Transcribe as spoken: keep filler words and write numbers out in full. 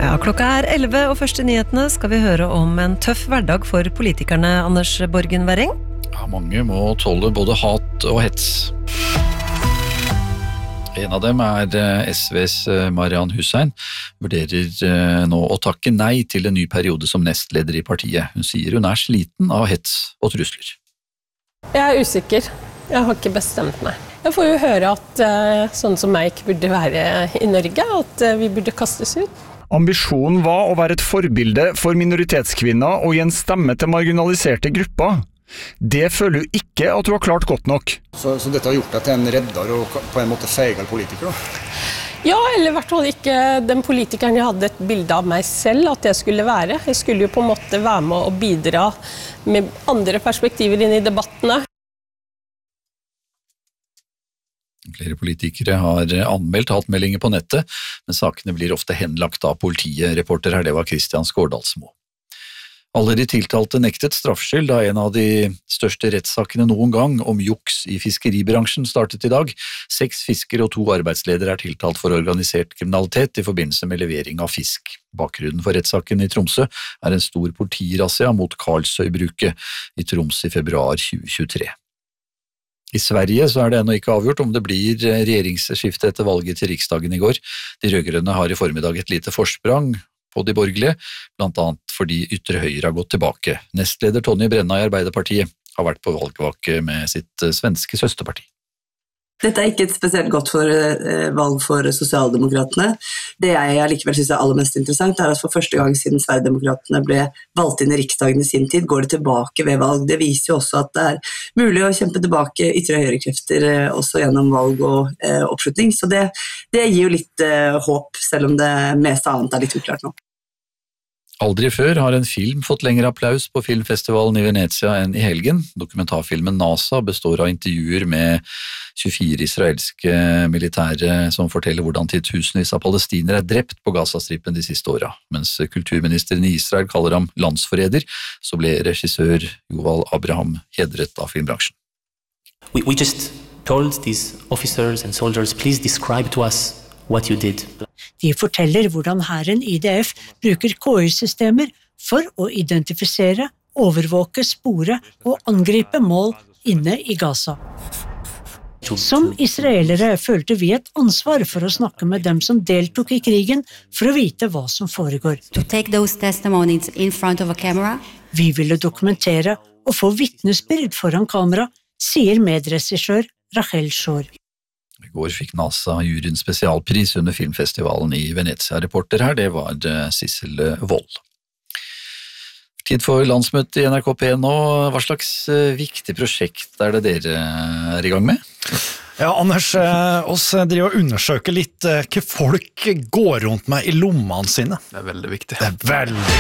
Ja, klokka er elleve, og første nyhetene skal vi høre om en tøff hverdag for politikerne, Anders Borgen Werring. Ja, mange må tåle både hat og hets. En av dem er S Vs Mariann Hussein, vurderer nå å takke nei til en ny periode som nestleder i partiet. Hun sier hun er sliten av hets og trusler. Jeg er usikker. Jeg har ikke bestemt meg. Jeg får jo høre at sånn som meg ikke burde være i Norge, at vi burde kastes ut. Ambisjonen var å være et forbilde for minoritetskvinner og gi en stemme til marginaliserte grupper. Det føler jo ikke at du har klart godt nok. Så, så dette har gjort deg til en redder og på en måte feigere politiker da? Ja, eller i hvert fall ikke den politikeren jeg hadde et bilde av meg selv at jeg skulle være. Jeg skulle jo på en måte være med og bidra med andre perspektiver inn i debattene. Flere politikere har anmeldt hatmeldinger på nettet, men sakene blir ofte henlagt av politiet. Reporter her, det var Kristian Skårdalsmo. Alle de tiltalte nektet straffskyld da en av de største rettssakene noen gang om juks i fiskeribransjen startet i dag. Seks fiskere og to arbeidsledere er tiltalt for organisert kriminalitet i forbindelse med levering av fisk. Bakgrunnen for rettssaken i Tromsø er en stor politirassia mot Karlsøybruket i Troms i februar tjue tjuetre. I Sverige så er det ennå ikke avgjort om det blir regjeringsskifte etter valget til riksdagen i går. De rødgrønne har i formiddag et lite forsprang på de borgerlige, blant annet fordi ytre høyre har gått tilbake. Nestleder Tonje Brenna i Arbeiderpartiet har vært på valgvake med sitt svenske søsterparti. Dette er ikke et spesielt godt for, eh, valg for sosialdemokratene. Det jeg allikevel synes er aller mest interessant er at for første gang siden Sverigedemokratene ble valgt inn i riksdagen i sin tid, går det tilbake ved valg. Det viser jo også at det er mulig å kjempe tilbake ytre høyrekrefter eh, også gjennom valg og eh, oppslutning. Så det, det gir jo litt eh, håp, selv om det meste annet er litt uklart nå. Aldri før har en film fått lengre applaus på filmfestivalen i Venezia enn i helgen. Dokumentarfilmen NASA består av intervjuer med tjuefire israelske militære som forteller hvordan titusenvis av palestinere er drept på Gazastripen de siste åra. Mens kulturministeren i Israel kaller ham landsforræder, så ble regissør Yuval Abraham hedret av filmbransjen. We, we just told these officers and soldiers, please describe to us what you did. De forteller hvordan hæren I D F bruker K I-systemer for å identifisere, overvåke, spore og angripe mål inne I Gaza. Som israelere følte vi et ansvar for å snakke med dem som deltok I krigen for å vite hva som foregår. To take those testimonies in front of a camera. Vi ville dokumentere og få vitnesbyrd foran kamera, sier medregissør Rachel Shor. I går fikk NASA juryen spesialpris under filmfestivalen I Venezia. Reporter her, det var Sissel Wold. Tid for landsmøte I N R K P nå. Hva slags viktig prosjekt er det dere er I gang med? Ja, Anders, oss driver og undersøker litt hva folk går rundt med I lommene sine. Det er veldig viktig. Det er veldig